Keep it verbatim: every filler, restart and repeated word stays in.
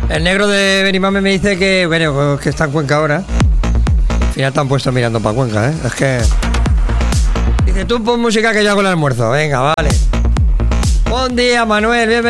El negro de Benimame me dice que, bueno, que está en Cuenca ahora. Al final te han puesto mirando para Cuenca, ¿eh? Es que... Dice, tú pon música que yo hago el almuerzo. Venga, vale. Buen día, Manuel, bienvenido.